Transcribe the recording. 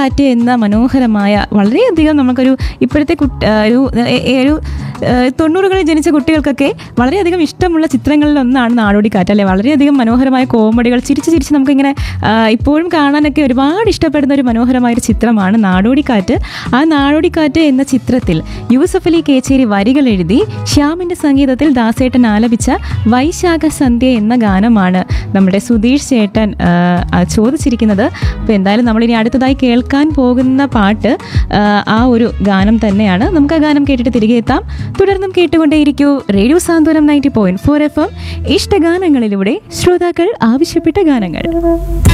നാടോടിക്കാറ്റ് എന്ന മനോഹരമായ വളരെയധികം നമുക്കൊരു ഇപ്പോഴത്തെ ഒരു 90കളിൽ ജനിച്ച കുട്ടികൾക്കൊക്കെ വളരെയധികം ഇഷ്ടമുള്ള ചിത്രങ്ങളിലൊന്നാണ് നാടോടിക്കാറ്റ് അല്ലേ. വളരെയധികം മനോഹരമായ കോമഡികൾ ചിരിച്ച് നമുക്കിങ്ങനെ ഇപ്പോഴും കാണാനൊക്കെ ഒരുപാട് ഇഷ്ടപ്പെടുന്ന ഒരു മനോഹരമായൊരു ചിത്രമാണ് നാടോടിക്കാറ്റ്. ആ നാടോടിക്കാറ്റ് എന്ന ചിത്രത്തിൽ യൂസഫ് അലി കേച്ചേരി വരികൾ എഴുതി ശ്യാമിൻ്റെ സംഗീതത്തിൽ ദാസേട്ടൻ ആലപിച്ച വൈശാഖ സന്ധ്യ എന്ന ഗാനമാണ് നമ്മുടെ സുധീഷ് ചേട്ടൻ ചോദിച്ചിരിക്കുന്നത്. അപ്പോൾ എന്തായാലും നമ്മളിനി അടുത്തതായി കേൾക്കാൻ പോകുന്ന പാട്ട് ആ ഒരു ഗാനം തന്നെയാണ്. നമുക്ക് ആ ഗാനം കേട്ടിട്ട് തിരികെ എത്താം. തുടർന്നും കേട്ടുകൊണ്ടേയിരിക്കൂ റേഡിയോ സാന്ത്വനം 90.4 FM. ഇഷ്ടഗാനങ്ങളിലൂടെ ശ്രോതാക്കൾ ആവശ്യപ്പെട്ട ഗാനങ്ങൾ.